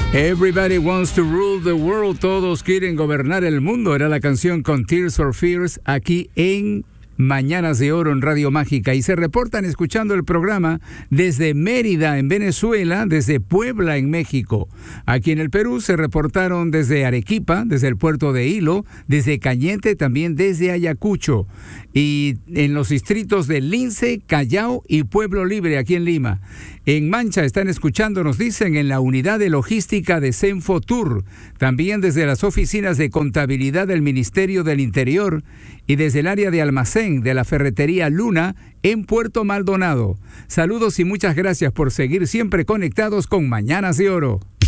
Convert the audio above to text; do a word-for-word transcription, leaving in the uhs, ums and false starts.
Everybody wants to rule the world. Todos quieren gobernar el mundo. Era la canción con Tears for Fears aquí en Mañanas de Oro en Radio Mágica. Y se reportan escuchando el programa desde Mérida en Venezuela, desde Puebla en México. Aquí en el Perú se reportaron desde Arequipa, desde el puerto de Hilo, desde Cañete, también desde Ayacucho. Y en los distritos de Lince, Callao y Pueblo Libre aquí en Lima. En Mancha están escuchando, nos dicen, en la unidad de logística de Senfotur, también desde las oficinas de contabilidad del Ministerio del Interior y desde el área de almacén de la ferretería Luna en Puerto Maldonado. Saludos y muchas gracias por seguir siempre conectados con Mañanas de Oro.